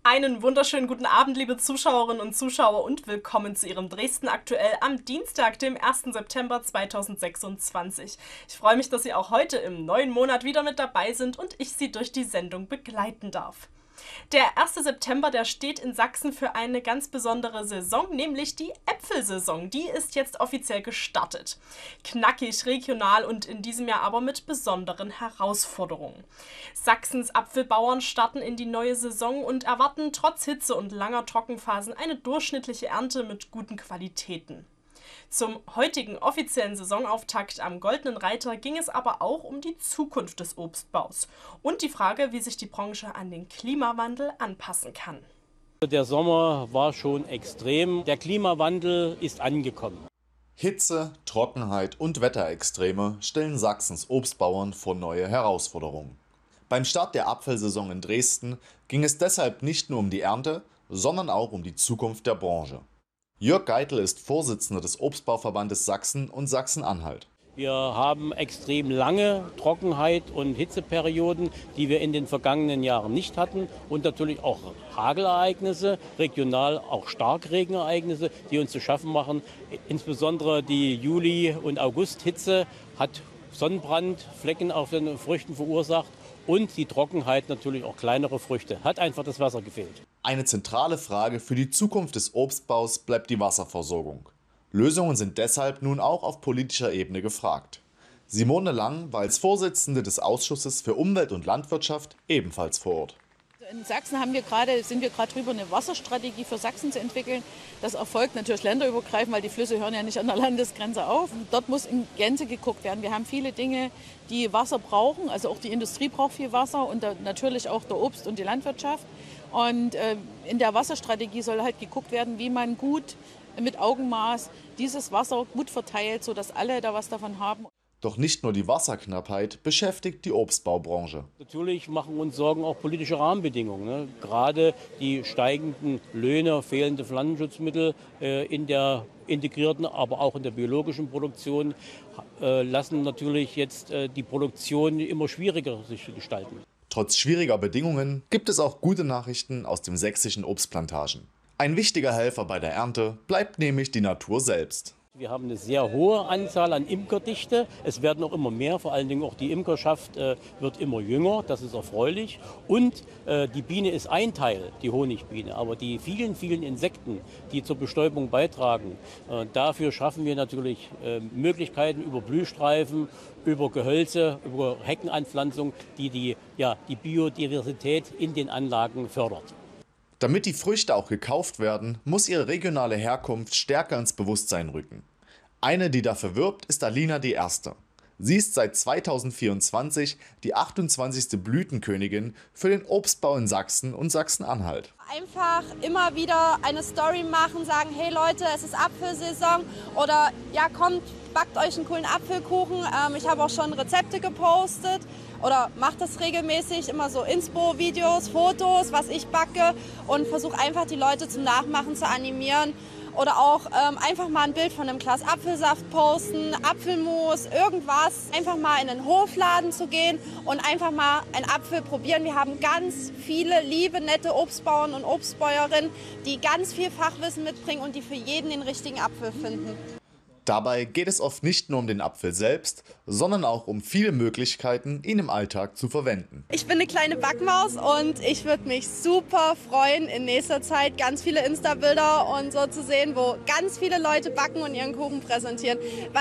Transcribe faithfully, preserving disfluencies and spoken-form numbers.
Einen wunderschönen guten Abend, liebe Zuschauerinnen und Zuschauer, und willkommen zu Ihrem Dresden aktuell am Dienstag, dem ersten September zweitausendsechsundzwanzig. Ich freue mich, dass Sie auch heute im neuen Monat wieder mit dabei sind und ich Sie durch die Sendung begleiten darf. Der erste September, der steht in Sachsen für eine ganz besondere Saison, nämlich die Äpfelsaison. Die ist jetzt offiziell gestartet. Knackig, regional und in diesem Jahr aber mit besonderen Herausforderungen. Sachsens Apfelbauern starten in die neue Saison und erwarten trotz Hitze und langer Trockenphasen eine durchschnittliche Ernte mit guten Qualitäten. Zum heutigen offiziellen Saisonauftakt am Goldenen Reiter ging es aber auch um die Zukunft des Obstbaus und die Frage, wie sich die Branche an den Klimawandel anpassen kann. Der Sommer war schon extrem. Der Klimawandel ist angekommen. Hitze, Trockenheit und Wetterextreme stellen Sachsens Obstbauern vor neue Herausforderungen. Beim Start der Apfelsaison in Dresden ging es deshalb nicht nur um die Ernte, sondern auch um die Zukunft der Branche. Jörg Geitel ist Vorsitzender des Obstbauverbandes Sachsen und Sachsen-Anhalt. Wir haben extrem lange Trockenheit und Hitzeperioden, die wir in den vergangenen Jahren nicht hatten. Und natürlich auch Hagelereignisse, regional auch Starkregenereignisse, die uns zu schaffen machen. Insbesondere die Juli- und Augusthitze hat Sonnenbrand, Flecken auf den Früchten verursacht. Und die Trockenheit natürlich auch kleinere Früchte. Hat einfach das Wasser gefehlt. Eine zentrale Frage für die Zukunft des Obstbaus bleibt die Wasserversorgung. Lösungen sind deshalb nun auch auf politischer Ebene gefragt. Simone Lang war als Vorsitzende des Ausschusses für Umwelt und Landwirtschaft ebenfalls vor Ort. In Sachsen haben wir gerade, sind wir gerade drüber, eine Wasserstrategie für Sachsen zu entwickeln. Das erfolgt natürlich länderübergreifend, weil die Flüsse hören ja nicht an der Landesgrenze auf. Dort muss in Gänze geguckt werden. Wir haben viele Dinge, die Wasser brauchen. Also auch die Industrie braucht viel Wasser und natürlich auch der Obst und die Landwirtschaft. Und äh, in der Wasserstrategie soll halt geguckt werden, wie man gut mit Augenmaß dieses Wasser gut verteilt, sodass alle da was davon haben. Doch nicht nur die Wasserknappheit beschäftigt die Obstbaubranche. Natürlich machen uns Sorgen auch politische Rahmenbedingungen. Ne? Gerade die steigenden Löhne, fehlende Pflanzenschutzmittel äh, in der integrierten, aber auch in der biologischen Produktion äh, lassen natürlich jetzt äh, die Produktion immer schwieriger sich zu gestalten. Trotz schwieriger Bedingungen gibt es auch gute Nachrichten aus den sächsischen Obstplantagen. Ein wichtiger Helfer bei der Ernte bleibt nämlich die Natur selbst. Wir haben eine sehr hohe Anzahl an Imkerdichte. Es werden auch immer mehr, vor allen Dingen auch die Imkerschaft äh, wird immer jünger, das ist erfreulich. Und äh, die Biene ist ein Teil, die Honigbiene, aber die vielen, vielen Insekten, die zur Bestäubung beitragen, äh, dafür schaffen wir natürlich äh, Möglichkeiten über Blühstreifen, über Gehölze, über Heckenanpflanzung, die die, ja, die Biodiversität in den Anlagen fördert. Damit die Früchte auch gekauft werden, muss ihre regionale Herkunft stärker ins Bewusstsein rücken. Eine, die dafür wirbt, ist Alina die Erste. Sie ist seit zweitausendvierundzwanzig die achtundzwanzigste Blütenkönigin für den Obstbau in Sachsen und Sachsen-Anhalt. Einfach immer wieder eine Story machen, sagen, hey Leute, es ist Apfelsaison oder ja kommt, backt euch einen coolen Apfelkuchen. Ähm, ich habe auch schon Rezepte gepostet oder mache das regelmäßig, immer so Inspo-Videos, Fotos, was ich backe und versuche einfach die Leute zum Nachmachen zu animieren. Oder auch ähm, einfach mal ein Bild von einem Glas Apfelsaft posten, Apfelmus, irgendwas. Einfach mal in den Hofladen zu gehen und einfach mal einen Apfel probieren. Wir haben ganz viele liebe, nette Obstbauern und Obstbäuerinnen, die ganz viel Fachwissen mitbringen und die für jeden den richtigen Apfel finden. Dabei geht es oft nicht nur um den Apfel selbst, sondern auch um viele Möglichkeiten, ihn im Alltag zu verwenden. Ich bin eine kleine Backmaus und ich würde mich super freuen, in nächster Zeit ganz viele Insta-Bilder und so zu sehen, wo ganz viele Leute backen und ihren Kuchen präsentieren.